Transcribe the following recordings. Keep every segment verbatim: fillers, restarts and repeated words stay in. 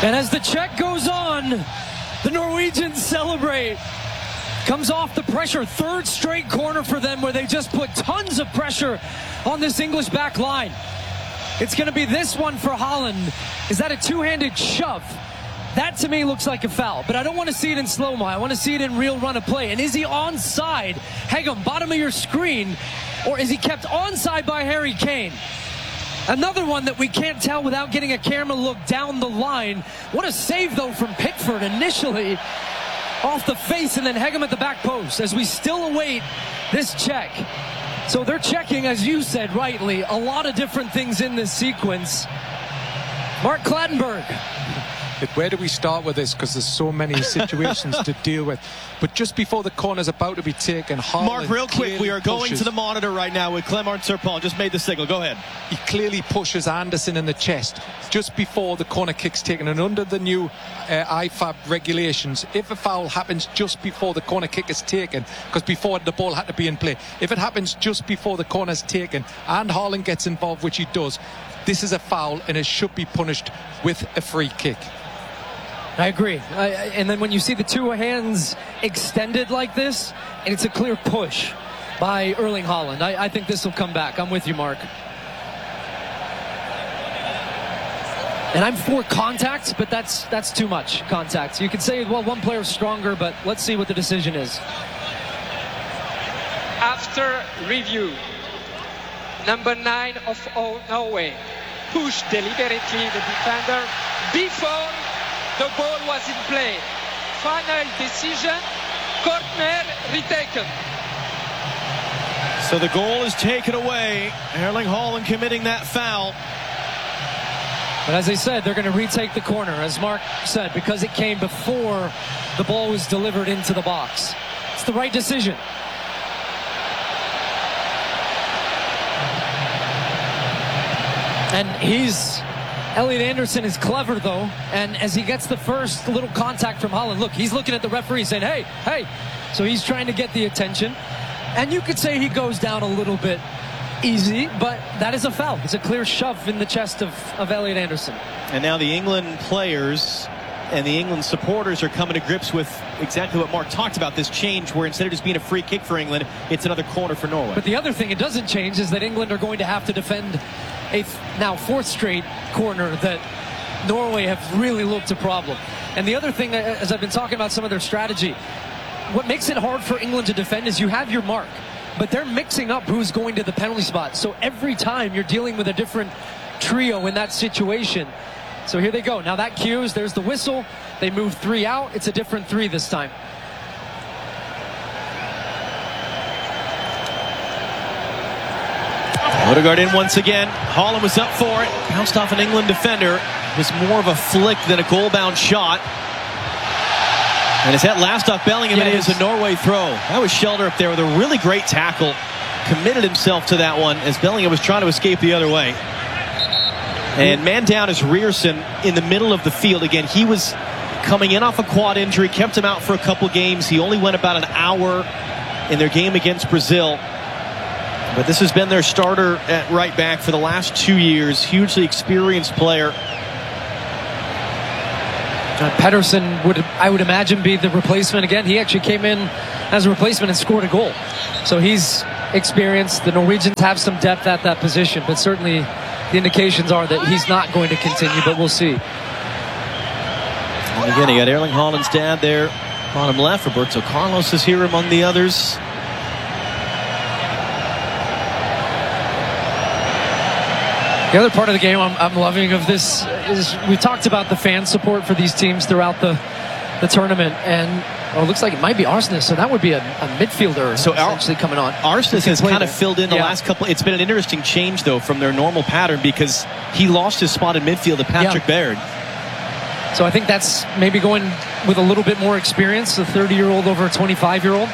And as the check goes on, the Norwegians celebrate. Comes off the pressure, third straight corner for them where they just put tons of pressure on this English back line. It's going to be this one for Holland. Is that a two-handed shove? That to me looks like a foul, but I don't want to see it in slow-mo. I want to see it in real run of play. And is he onside? Hegem, bottom of your screen, or is he kept onside by Harry Kane? Another one that we can't tell without getting a camera look down the line. What a save, though, from Pickford initially off the face, and then Hegem at the back post as we still await this check. So they're checking, as you said rightly, a lot of different things in this sequence. Mark Clattenburg. Where do we start with this? Because there's so many situations to deal with. But just before the corner's about to be taken, Haaland Mark, real quick, we are going pushes. to the monitor right now with Clement Serpong. Just made the signal. Go ahead. He clearly pushes Anderson in the chest just before the corner kick's taken. And under the new uh, I F A B regulations, if a foul happens just before the corner kick is taken, because before the ball had to be in play, if it happens just before the corner's taken and Haaland gets involved, which he does, this is a foul and it should be punished with a free kick. I agree. I, and then when you see the two hands extended like this, and it's a clear push by Erling Haaland, I, I think this will come back. I'm with you, Mark. And I'm for contact, but that's that's too much contact. You could say, well, one player's stronger, but let's see what the decision is. After review, number nine of Norway pushed deliberately the defender before the ball was in play. Final decision, corner retaken. So the goal is taken away. Erling Haaland committing that foul. But as I said, they're going to retake the corner, as Mark said, because it came before the ball was delivered into the box. It's the right decision. And he's... Elliot Anderson is clever, though, and as he gets the first little contact from Haaland, look, he's looking at the referee saying, hey, hey. So he's trying to get the attention. And you could say he goes down a little bit easy, but that is a foul. It's a clear shove in the chest of, of Elliot Anderson. And now the England players and the England supporters are coming to grips with exactly what Mark talked about, this change where instead of just being a free kick for England, it's another corner for Norway. But the other thing it doesn't change is that England are going to have to defend a now fourth straight corner that Norway have really looked a problem. And the other thing, as I've been talking about some of their strategy, what makes it hard for England to defend is you have your mark, but they're mixing up who's going to the penalty spot. So every time you're dealing with a different trio in that situation. So here they go. Now that cues, there's the whistle. They move three out. It's a different three this time. Odegaard in once again. Haaland was up for it. Bounced off an England defender. It was more of a flick than a goal-bound shot. And is that last off Bellingham? Yeah, it is a Norway throw. That was Shelder up there with a really great tackle. Committed himself to that one as Bellingham was trying to escape the other way. And man down is Ryerson in the middle of the field. Again, he was coming in off a quad injury, kept him out for a couple games. He only went about an hour in their game against Brazil. But this has been their starter at right back for the last two years. Hugely experienced player. John Pedersen would, I would imagine, be the replacement again. He actually came in as a replacement and scored a goal. So he's experienced. The Norwegians have some depth at that position, but certainly the indications are that he's not going to continue, but we'll see. And again, you got Erling Haaland's dad there, bottom left. Roberto Carlos is here among the others. The other part of the game I'm, I'm loving of this is we talked about the fan support for these teams throughout the, the tournament, and well, it looks like it might be Arsnes, so that would be a, a midfielder so essentially coming on. Arsnes has kind there. of filled in the yeah. last couple. It's been an interesting change, though, from their normal pattern because he lost his spot in midfield to Patrick yeah. Baird. So I think that's maybe going with a little bit more experience, a thirty-year-old over a twenty-five-year-old.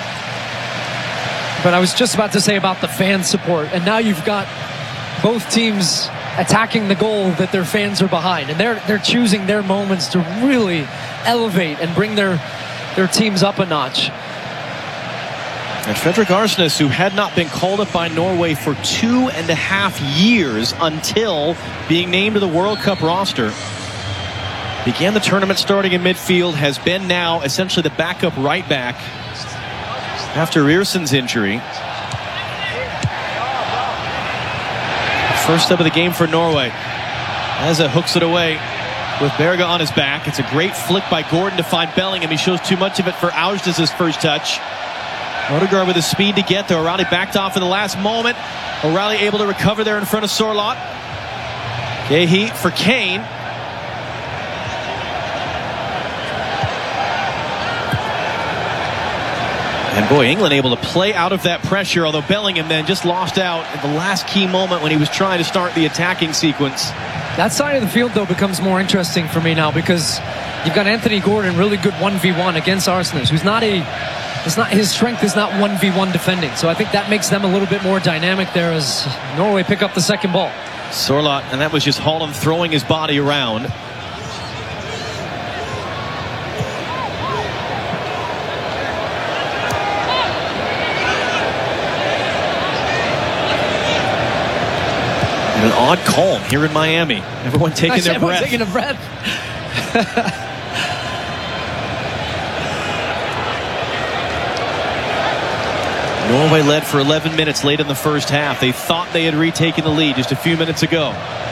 But I was just about to say about the fan support, and now you've got both teams attacking the goal that their fans are behind, and they're they're choosing their moments to really elevate and bring their their teams up a notch. And Fredrik Arsnes, who had not been called up by Norway for two and a half years until being named to the World Cup roster, Began the tournament starting in midfield, has been now essentially the backup right back after Riersson's injury. First step of the game for Norway. Eza hooks it away with Berge on his back. It's a great flick by Gordon to find Bellingham. He shows too much of it for Aursnes' first touch. Odegaard with the speed to get there. O'Reilly backed off in the last moment. O'Reilly able to recover there in front of Sorloth. Guéhi for Kane. And boy, England able to play out of that pressure, although Bellingham then just lost out at the last key moment when he was trying to start the attacking sequence. That side of the field, though, becomes more interesting for me now because you've got Anthony Gordon, really good one v one against Aursnes, who's not a, it's not his strength is not one v one defending. So I think that makes them a little bit more dynamic there as Norway pick up the second ball. Sorloth, and that was just Holland throwing his body around. And an odd calm here in Miami. Everyone taking nice, their everyone breath. taking a breath. Norway led for eleven minutes late in the first half. They thought they had retaken the lead just a few minutes ago.